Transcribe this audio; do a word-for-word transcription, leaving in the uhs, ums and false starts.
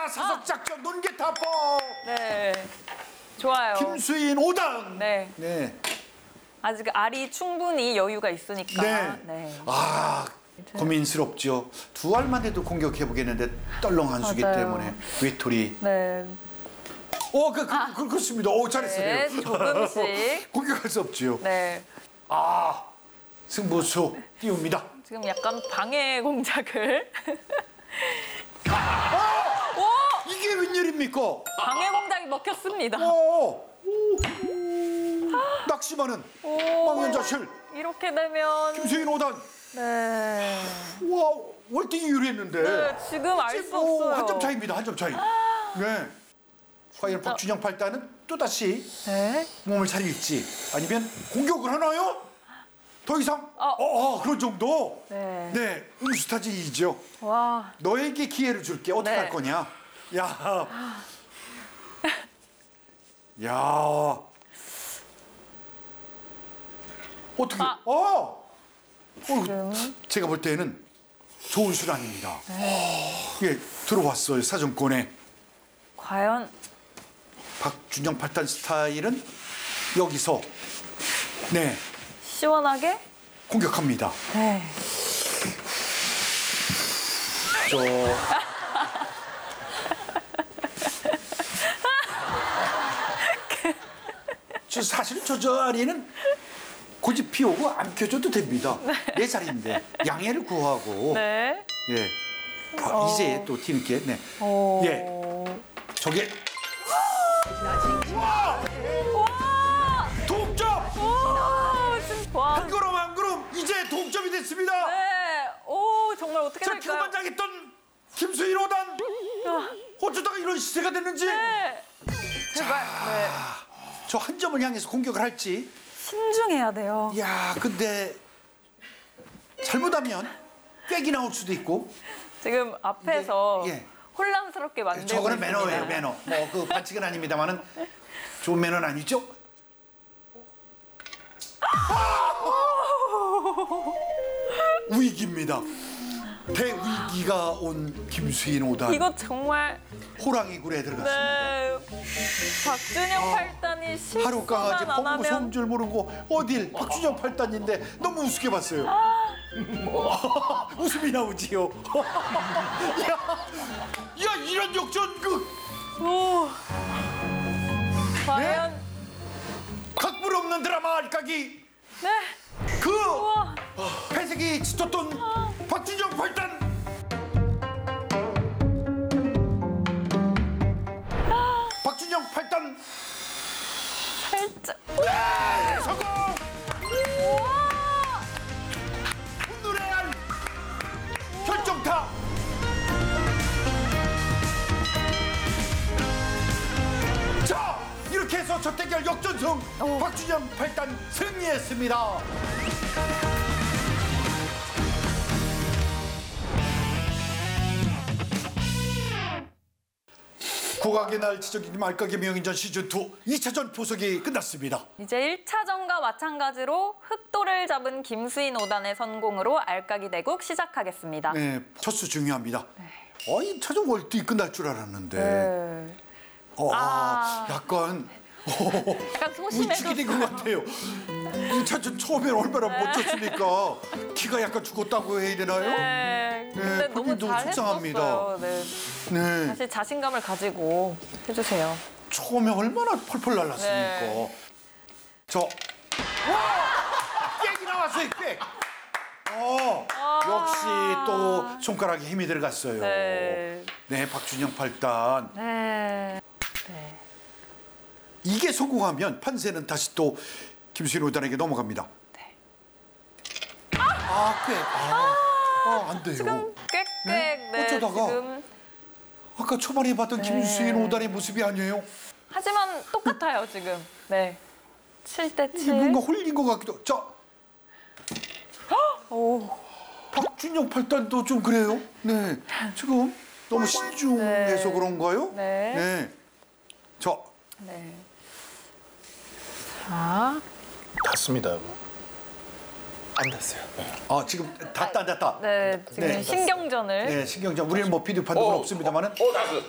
사석 작전 논개타법. 네. 좋아요. 김수인 오 단. 네. 네. 아직 알이 충분히 여유가 있으니까. 네. 네. 아, 고민스럽죠. 두 알만 해도 공격해 보겠는데 떨렁 한 수기 맞아요. 때문에 외톨이. 네. 어, 그, 그, 그 그렇습니다. 오, 잘했어요. 네, 조금씩. 공격할 수 없지요. 네. 아, 승부수 띄웁니다. 지금 약간 방해 공작을. 어! 이게 웬일입니까? 방해 공작이 먹혔습니다. 어! 낚시만은 오. 망연자실 이렇게 되면. 김수인 오 단. 네. 와, 월등히 유리했는데. 네, 지금 알 수 없어요. 한 점 차이입니다. 한 점 차이. 네. 과연 박준영 팔 단은 또다시 네. 몸을 차릴지 아니면 공격을 하나요? 더 이상? 어. 어, 어, 그런 정도? 네. 네, 응수타진이죠. 와. 너에게 기회를 줄게. 어떻게 네. 할 거냐? 야. 야. 어떻게? 아. 어. 어, 지금. 제가 볼 때는 좋은 수단입니다. 예, 들어왔어요. 사정권에. 과연. 박준영 팔 단 스타일은 여기서 네, 시원하게. 공격합니다. 네. 저 저 사실 저 자리는 고집 피우고 안 펴줘도 됩니다. 내 자리인데 양해를 구하고 네. 예. 아, 어. 이제 또 뒤늦게 네. 오. 예. 저게 와! 동점! 오, 진짜. 와. 한 걸음 한 걸음 이제 동점이 됐습니다. 네. 오, 정말 어떻게 자, 될까요? 기고만장했던 김수인 오 단 어쩌다가 이런 시세가 됐는지 네. 제발. 네. 저 한 점을 향해서 공격을 할지. 신중해야 돼요. 야, 근데 잘못하면 꽥이 나올 수도 있고. 지금 앞에서 예, 예. 혼란스럽게 만들고 저거는 있습니다. 매너예요, 매너. 뭐 그 반칙은 아닙니다만은 좋은 매너는 아니죠. 위기입니다. 대위기가 온 김수인 오 단. 이거 정말 호랑이 굴에 들어갔습니다. 네. 박준영 팔 단이 하루 강아지 실수만 안 펑무 하면 성줄 모르고 어딜 박준영 팔 단인데 너무 우습게 봤어요. 웃음이 나오지요. 야, 야 이런 역전극 오. 과연 각본 없는 드라마 알까기 네. 그 우와. 패색이 짙었던 박준영 팔 단 박준영 팔 단 살짝. 네, 성공! 우와. 운노래한 결정타 자 이렇게 해서 첫 대결 역전승 오. 박준영 팔 단 승리했습니다. 국악의 날 지적인 말까기 명인전 시즌 이 이 차전 포석이 끝났습니다. 이제 일 차전과 마찬가지로 흑도를 잡은 김수인 오 단의 성공으로 알까기 대국 시작하겠습니다. 네, 첫 수 중요합니다. 어, 이 차전 월등히 끝날 줄 알았는데 네. 어, 아, 아. 약간 약간 소심해서. 위축이 된 것 같아요. 이 차전 처음엔 얼마나 멋졌습니까? 키가 약간 죽었다고 해야 되나요? 네. 근데 너무 본인도 속상합니다. 잘했었어요. 네. 네. 사실 자신감을 가지고 해주세요. 처음에 얼마나 펄펄 날랐습니까? 네. 저 와! 꽥이 나왔어요, 꽥. 어, 역시 또 손가락에 힘이 들어갔어요. 네. 네, 박준영 팔 단. 네. 네. 이게 성공하면 판세는 다시 또 김수인 오 단에게 넘어갑니다. 네. 아, 꽤. 아, 아, 안 돼요. 지금 꽥꽥. 네? 네. 어쩌다가? 지금. 아까 초반에 봤던 네. 김수인 오 단의 모습이 아니에요. 하지만 똑같아요 지금. 네. 칠 대 이게 칠. 뭔가 홀린 것 같기도. 자, 오. 박준영 팔 단도 좀 그래요. 네. 지금 너무 신중해서 네. 그런가요? 네. 네. 자, 네. 자. 닿습니다. 안 닿았어요. 아, 지금 닿다 안 닿다. 네. 지금 네. 신경전을. 네, 신경전. 우리는 뭐 비디오 판독은 어, 없습니다만은. 어, 닿았어.